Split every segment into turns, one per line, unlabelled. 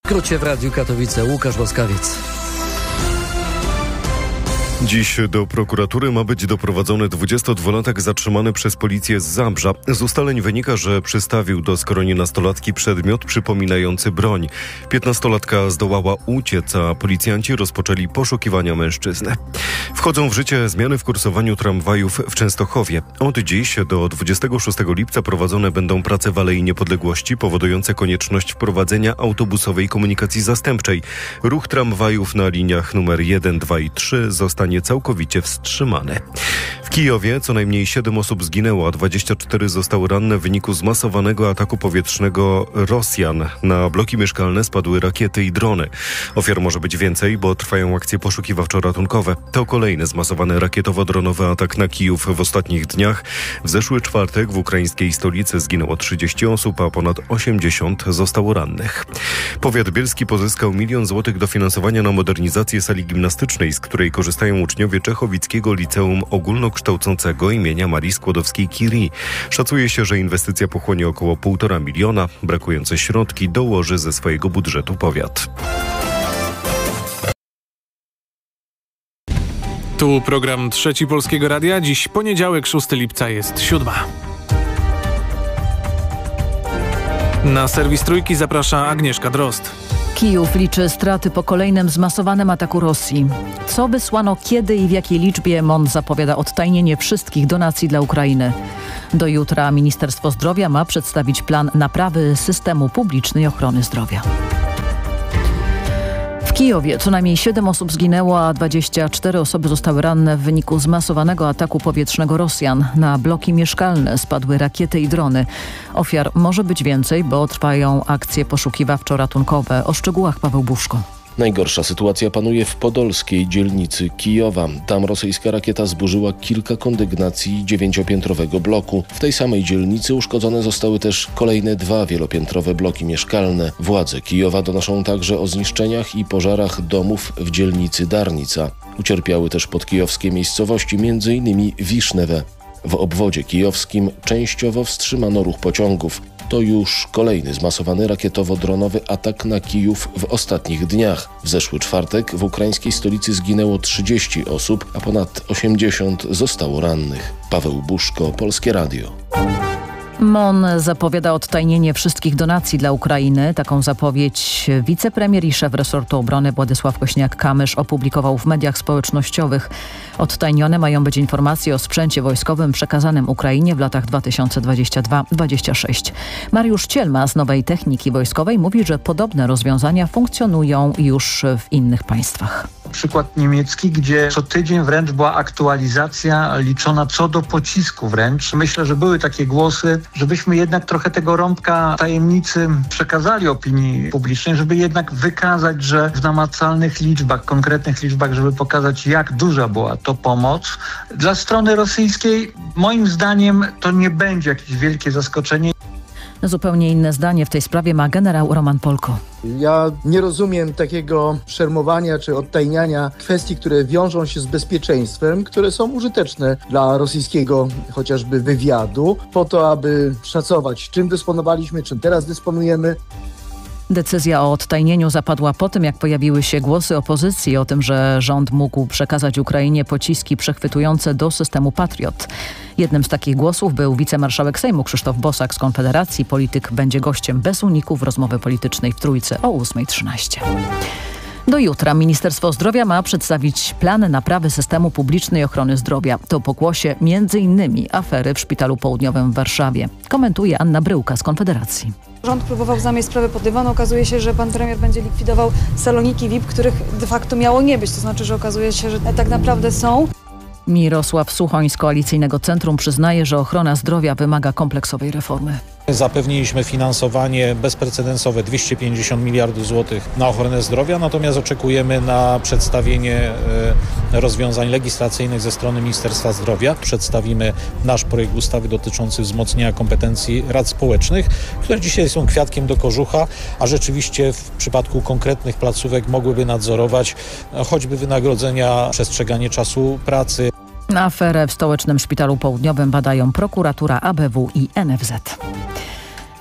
W Radiu Katowice Łukasz Łaskawiec.
Dziś do prokuratury ma być doprowadzony 22-latek zatrzymany przez policję z Zabrza. Z ustaleń wynika, że przystawił do skroni nastolatki przedmiot przypominający broń. 15-latka zdołała uciec, a policjanci rozpoczęli poszukiwania mężczyzny. Wchodzą w życie zmiany w kursowaniu tramwajów w Częstochowie. Od dziś do 26 lipca prowadzone będą prace w Alei Niepodległości powodujące konieczność wprowadzenia autobusowej komunikacji zastępczej. Ruch tramwajów na liniach numer 1, 2 i 3 zostanie całkowicie wstrzymany. W Kijowie co najmniej 7 osób zginęło, a 24 zostały ranne w wyniku zmasowanego ataku powietrznego Rosjan. Na bloki mieszkalne spadły rakiety i drony. Ofiar może być więcej, bo trwają akcje poszukiwawczo-ratunkowe. To kolejny zmasowany rakietowo-dronowy atak na Kijów w ostatnich dniach. W zeszły czwartek w ukraińskiej stolicy zginęło 30 osób, a ponad 80 zostało rannych. Powiat bielski pozyskał 1 000 000 złotych dofinansowania na modernizację sali gimnastycznej, z której korzystają uczniowie Czechowickiego Liceum Ogólnokształcącego imienia Marii Skłodowskiej-Curie. Szacuje się, że inwestycja pochłonie około 1,5 miliona. Brakujące środki dołoży ze swojego budżetu powiat.
Tu program Trzeci Polskiego Radia. Dziś poniedziałek, 6 lipca jest 7. Na serwis Trójki zaprasza Agnieszka Drozd.
Kijów liczy straty po kolejnym zmasowanym ataku Rosji. Co wysłano, kiedy i w jakiej liczbie? MON zapowiada odtajnienie wszystkich donacji dla Ukrainy. Do jutra Ministerstwo Zdrowia ma przedstawić plan naprawy systemu publicznej ochrony zdrowia. W Kijowie co najmniej 7 osób zginęło, a 24 osoby zostały ranne w wyniku zmasowanego ataku powietrznego Rosjan. Na bloki mieszkalne spadły rakiety i drony. Ofiar może być więcej, bo trwają akcje poszukiwawczo-ratunkowe. O szczegółach Paweł Buszko.
Najgorsza sytuacja panuje w podolskiej dzielnicy Kijowa. Tam rosyjska rakieta zburzyła kilka kondygnacji 9-piętrowego bloku. W tej samej dzielnicy uszkodzone zostały też kolejne 2 wielopiętrowe bloki mieszkalne. Władze Kijowa donoszą także o zniszczeniach i pożarach domów w dzielnicy Darnica. Ucierpiały też podkijowskie miejscowości, m.in. Wisznewe. W obwodzie kijowskim częściowo wstrzymano ruch pociągów. To już kolejny zmasowany rakietowo-dronowy atak na Kijów w ostatnich dniach. W zeszły czwartek w ukraińskiej stolicy zginęło 30 osób, a ponad 80 zostało rannych. Paweł Buszko, Polskie Radio.
MON zapowiada odtajnienie wszystkich donacji dla Ukrainy. Taką zapowiedź wicepremier i szef resortu obrony Władysław Kośniak-Kamysz opublikował w mediach społecznościowych. Odtajnione mają być informacje o sprzęcie wojskowym przekazanym Ukrainie w latach 2022-2026. Mariusz Cielma z Nowej Techniki Wojskowej mówi, że podobne rozwiązania funkcjonują już w innych państwach.
Przykład niemiecki, gdzie co tydzień wręcz była aktualizacja liczona co do pocisku wręcz. Myślę, że były takie głosy, żebyśmy jednak trochę tego rąbka tajemnicy przekazali opinii publicznej, żeby jednak wykazać, że w namacalnych liczbach, konkretnych liczbach, żeby pokazać, jak duża była to pomoc. Dla strony rosyjskiej moim zdaniem to nie będzie jakieś wielkie zaskoczenie.
Zupełnie inne zdanie w tej sprawie ma generał Roman Polko.
Ja nie rozumiem takiego szermowania czy odtajniania kwestii, które wiążą się z bezpieczeństwem, które są użyteczne dla rosyjskiego chociażby wywiadu, po to, aby szacować, czym dysponowaliśmy, czym teraz dysponujemy.
Decyzja o odtajnieniu zapadła po tym, jak pojawiły się głosy opozycji o tym, że rząd mógł przekazać Ukrainie pociski przechwytujące do systemu Patriot. Jednym z takich głosów był wicemarszałek Sejmu Krzysztof Bosak z Konfederacji. Polityk będzie gościem bez uników rozmowy politycznej w Trójce o 8:13. Do jutra Ministerstwo Zdrowia ma przedstawić plan naprawy systemu publicznej ochrony zdrowia. To pokłosie m.in. afery w Szpitalu Południowym w Warszawie. Komentuje Anna Bryłka z Konfederacji.
Rząd próbował zamieść sprawę pod dywan. Okazuje się, że pan premier będzie likwidował saloniki VIP, których de facto miało nie być. To znaczy, że okazuje się, że tak naprawdę są.
Mirosław Suchoń z Koalicyjnego Centrum przyznaje, że ochrona zdrowia wymaga kompleksowej reformy.
Zapewniliśmy finansowanie bezprecedensowe 250 miliardów złotych na ochronę zdrowia, natomiast oczekujemy na przedstawienie rozwiązań legislacyjnych ze strony Ministerstwa Zdrowia. Przedstawimy nasz projekt ustawy dotyczący wzmocnienia kompetencji rad społecznych, które dzisiaj są kwiatkiem do kożucha, a rzeczywiście w przypadku konkretnych placówek mogłyby nadzorować choćby wynagrodzenia, przestrzeganie czasu pracy.
Aferę w Stołecznym Szpitalu Południowym badają prokuratura, ABW i NFZ.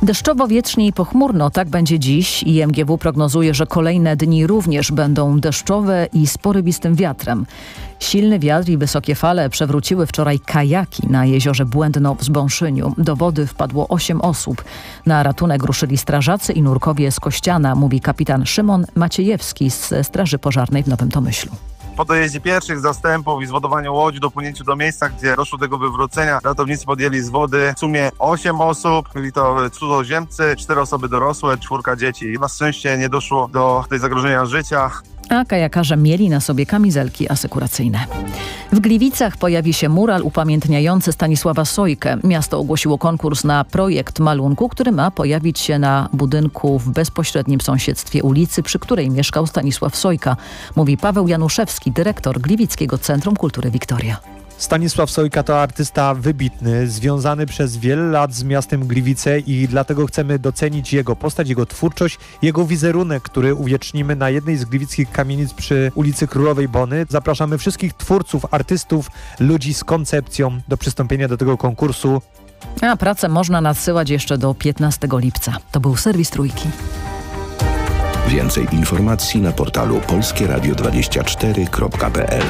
Deszczowo, wietrznie i pochmurno, tak będzie dziś. IMGW prognozuje, że kolejne dni również będą deszczowe i z porywistym wiatrem. Silny wiatr i wysokie fale przewróciły wczoraj kajaki na jeziorze Błędno w Zbąszyniu. Do wody wpadło 8 osób. Na ratunek ruszyli strażacy i nurkowie z Kościana, mówi kapitan Szymon Maciejewski z Straży Pożarnej w Nowym Tomyślu.
Po dojeździe pierwszych zastępów i zwodowaniu łodzi dopłynięciu do miejsca, gdzie doszło do tego wywrócenia, ratownicy podjęli z wody w sumie 8 osób, byli to cudzoziemcy, 4 osoby dorosłe, 4 dzieci. Na szczęście nie doszło do tej zagrożenia życia.
A kajakarze mieli na sobie kamizelki asekuracyjne. W Gliwicach pojawi się mural upamiętniający Stanisława Sojkę. Miasto ogłosiło konkurs na projekt malunku, który ma pojawić się na budynku w bezpośrednim sąsiedztwie ulicy, przy której mieszkał Stanisław Sojka, mówi Paweł Januszewski, dyrektor Gliwickiego Centrum Kultury Wiktoria.
Stanisław Sojka to artysta wybitny, związany przez wiele lat z miastem Gliwice i dlatego chcemy docenić jego postać, jego twórczość, jego wizerunek, który uwiecznimy na jednej z gliwickich kamienic przy ulicy Królowej Bony. Zapraszamy wszystkich twórców, artystów, ludzi z koncepcją do przystąpienia do tego konkursu.
A pracę można nadsyłać jeszcze do 15 lipca. To był serwis Trójki.
Więcej informacji na portalu polskieradio24.pl.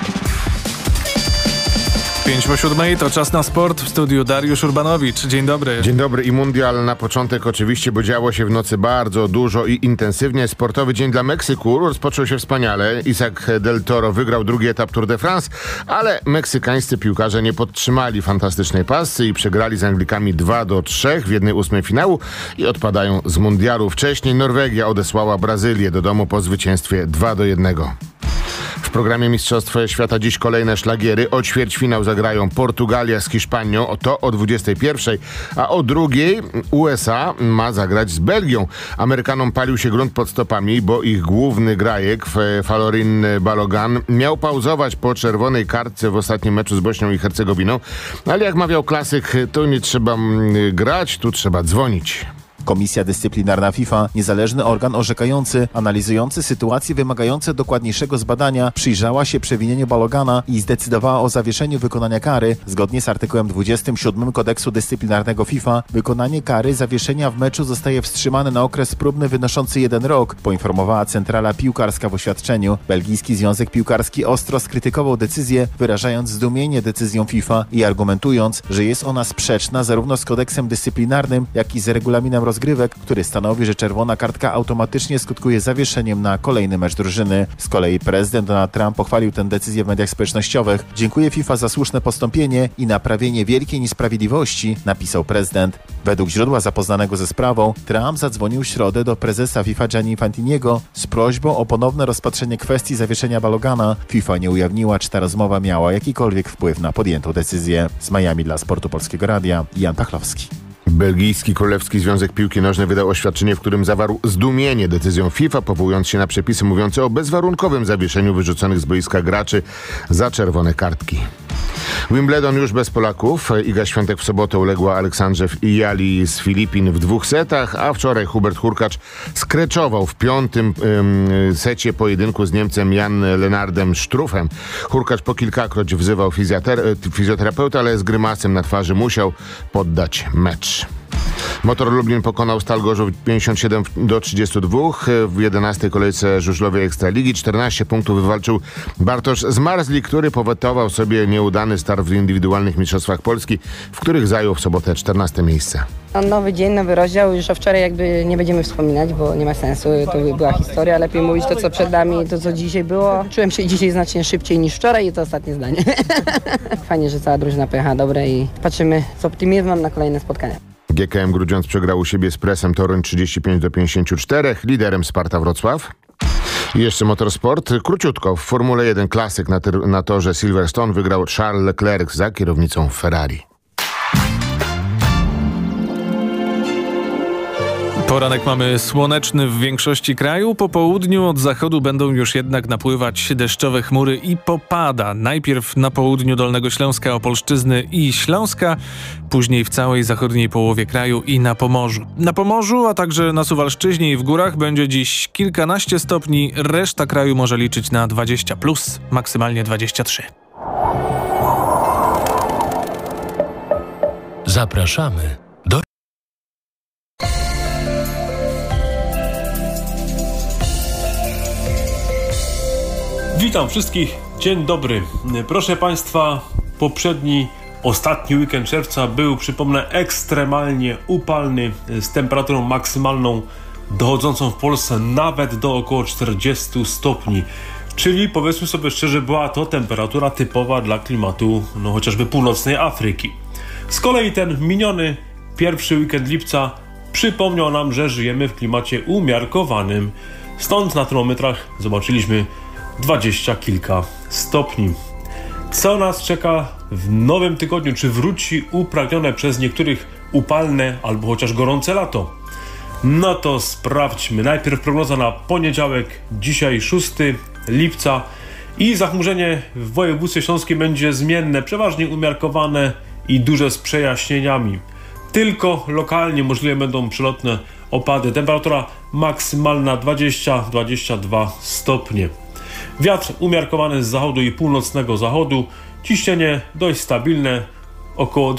5:07 to czas na sport. W studiu Dariusz Urbanowicz. Dzień dobry.
Dzień dobry i mundial na początek oczywiście, bo działo się w nocy bardzo dużo i intensywnie. Sportowy dzień dla Meksyku rozpoczął się wspaniale. Isaac del Toro wygrał drugi etap Tour de France, ale meksykańscy piłkarze nie podtrzymali fantastycznej pasy i przegrali z Anglikami 2-3 w 1/8 finału i odpadają z mundialu. Wcześniej Norwegia odesłała Brazylię do domu po zwycięstwie 2-1. W programie Mistrzostwa Świata dziś kolejne szlagiery. O ćwierćfinał zagrają Portugalia z Hiszpanią, to o 21:00, a o 2:00 USA ma zagrać z Belgią. Amerykanom palił się grunt pod stopami, bo ich główny grajek Falorin Balogan miał pauzować po czerwonej kartce w ostatnim meczu z Bośnią i Hercegowiną, ale jak mawiał klasyk, tu nie trzeba grać, tu trzeba dzwonić.
Komisja Dyscyplinarna FIFA, niezależny organ orzekający, analizujący sytuacje wymagające dokładniejszego zbadania, przyjrzała się przewinieniu Balogana i zdecydowała o zawieszeniu wykonania kary. Zgodnie z artykułem 27 Kodeksu Dyscyplinarnego FIFA, wykonanie kary zawieszenia w meczu zostaje wstrzymane na okres próbny wynoszący 1 rok, poinformowała Centrala Piłkarska w oświadczeniu. Belgijski Związek Piłkarski ostro skrytykował decyzję, wyrażając zdumienie decyzją FIFA i argumentując, że jest ona sprzeczna zarówno z kodeksem dyscyplinarnym, jak i z regulaminem rozgrywek, który stanowi, że czerwona kartka automatycznie skutkuje zawieszeniem na kolejny mecz drużyny. Z kolei prezydent Donald Trump pochwalił tę decyzję w mediach społecznościowych. Dziękuję FIFA za słuszne postąpienie i naprawienie wielkiej niesprawiedliwości, napisał prezydent. Według źródła zapoznanego ze sprawą, Trump zadzwonił w środę do prezesa FIFA Gianni Infantiniego z prośbą o ponowne rozpatrzenie kwestii zawieszenia Balogana. FIFA nie ujawniła, czy ta rozmowa miała jakikolwiek wpływ na podjętą decyzję. Z Miami dla Sportu Polskiego Radia, Jan Pachlowski.
Belgijski Królewski Związek Piłki Nożnej wydał oświadczenie, w którym zawarł zdumienie decyzją FIFA, powołując się na przepisy mówiące o bezwarunkowym zawieszeniu wyrzuconych z boiska graczy za czerwone kartki. Wimbledon już bez Polaków. Iga Świątek w sobotę uległa Aleksandrze Jali z Filipin w 2 setach, a wczoraj Hubert Hurkacz skreczował w 5. secie pojedynku z Niemcem Jan Lennardem Struffem. Hurkacz po kilkakroć wzywał fizjoterapeutę, ale z grymasem na twarzy musiał poddać mecz. Motor Lublin pokonał Stal Gorzów 57-32 w 11. kolejce żużlowej Ekstraligi. 14 punktów wywalczył Bartosz Zmarzlik, który powetował sobie nieudany start w indywidualnych mistrzostwach Polski, w których zajął w sobotę 14. miejsce.
Nowy dzień, nowy rozdział. Już o wczoraj jakby nie będziemy wspominać, bo nie ma sensu. To była historia. Lepiej mówić to, co przed nami, to, co dzisiaj było. Czułem się dzisiaj znacznie szybciej niż wczoraj i to ostatnie zdanie. Fajnie, że cała drużyna pojechała dobre i patrzymy z optymizmem na kolejne spotkania.
GKM Grudziądz przegrał u siebie z Presem Toruń 35-54, liderem Sparta Wrocław. I jeszcze motorsport. Króciutko, w Formule 1 klasyk na torze Silverstone wygrał Charles Leclerc za kierownicą Ferrari.
Poranek mamy słoneczny w większości kraju. Po południu od zachodu będą już jednak napływać deszczowe chmury i popada. Najpierw na południu Dolnego Śląska, Opolszczyzny i Śląska, później w całej zachodniej połowie kraju i na Pomorzu. Na Pomorzu, a także na Suwalszczyźnie i w górach będzie dziś kilkanaście stopni. Reszta kraju może liczyć na 20+, maksymalnie 23.
Zapraszamy Witam wszystkich, dzień dobry. Proszę Państwa, ostatni weekend czerwca był, przypomnę, ekstremalnie upalny, z temperaturą maksymalną dochodzącą w Polsce nawet do około 40 stopni. Czyli, powiedzmy sobie szczerze, była to temperatura typowa dla klimatu chociażby północnej Afryki. Z kolei ten miniony pierwszy weekend lipca przypomniał nam, że żyjemy w klimacie umiarkowanym. Stąd na termometrach zobaczyliśmy 20 kilka stopni. Co nas czeka w nowym tygodniu? Czy wróci upragnione przez niektórych upalne albo chociaż gorące lato? No to sprawdźmy. Najpierw prognoza na poniedziałek, dzisiaj 6 lipca i zachmurzenie w województwie śląskim będzie zmienne, przeważnie umiarkowane i duże z przejaśnieniami. Tylko lokalnie możliwe będą przelotne opady. Temperatura maksymalna 20-22 stopnie. Wiatr umiarkowany z zachodu i północnego zachodu. Ciśnienie dość stabilne, około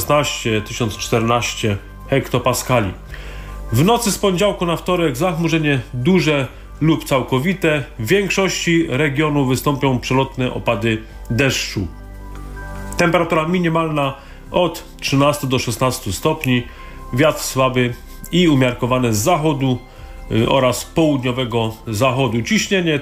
1016-1014 hektopaskali. W nocy z poniedziałku na wtorek zachmurzenie duże lub całkowite. W większości regionów wystąpią przelotne opady deszczu. Temperatura minimalna od 13 do 16 stopni. Wiatr słaby i umiarkowany z zachodu oraz południowego zachodu. Ciśnienie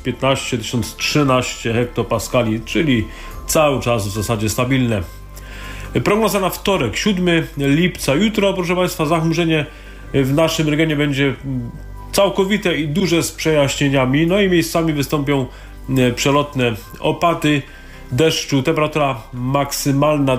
1015-1013 hektopaskali, czyli cały czas w zasadzie stabilne. Prognoza na wtorek, 7 lipca. Jutro, proszę Państwa, zachmurzenie w naszym regionie będzie całkowite i duże z przejaśnieniami. I miejscami wystąpią przelotne opady deszczu. Temperatura maksymalna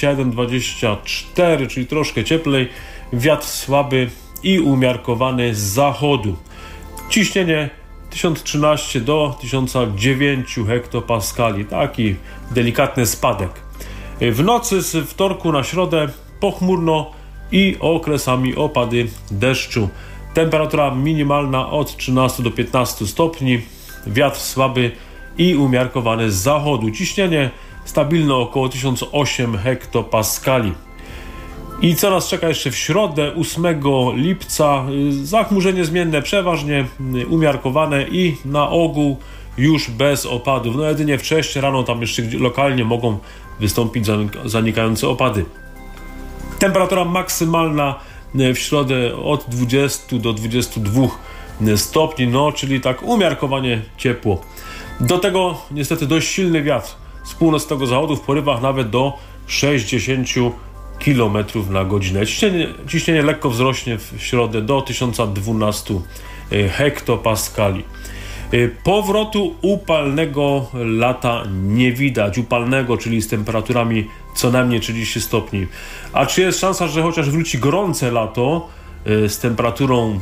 21-24, czyli troszkę cieplej. Wiatr słaby i umiarkowany z zachodu. Ciśnienie 1013 do 1009 hektopaskali. Taki delikatny spadek. W nocy z wtorku na środę pochmurno i okresami opady deszczu. Temperatura minimalna od 13 do 15 stopni. Wiatr słaby i umiarkowany z zachodu. Ciśnienie stabilne około 1008 hektopaskali. I co nas czeka jeszcze w środę, 8 lipca? Zachmurzenie zmienne, przeważnie umiarkowane i na ogół już bez opadów. Jedynie wcześniej rano tam jeszcze lokalnie mogą wystąpić zanikające opady. Temperatura maksymalna w środę od 20 do 22 stopni, czyli tak umiarkowanie ciepło. Do tego niestety dość silny wiatr z północnego zachodu w porywach nawet do 60 km na godzinę. Ciśnienie lekko wzrośnie w środę do 1012 hektopaskali. Powrotu upalnego lata nie widać. Upalnego, czyli z temperaturami co najmniej 30 stopni. A czy jest szansa, że chociaż wróci gorące lato z temperaturą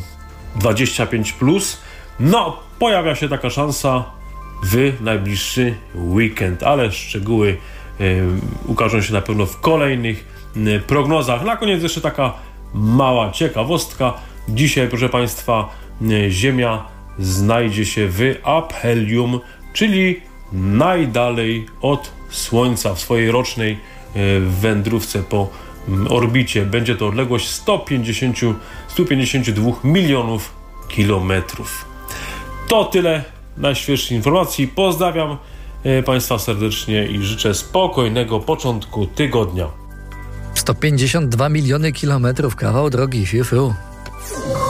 25+? Pojawia się taka szansa w najbliższy weekend, ale szczegóły ukażą się na pewno w kolejnych prognozach. Na koniec jeszcze taka mała ciekawostka. Dzisiaj, proszę Państwa, Ziemia znajdzie się w aphelium, czyli najdalej od Słońca w swojej rocznej wędrówce po orbicie. Będzie to odległość 152 milionów kilometrów. To tyle najświeższych informacji. Pozdrawiam Państwa serdecznie i życzę spokojnego początku tygodnia.
152 miliony kilometrów, kawał drogi, fiu.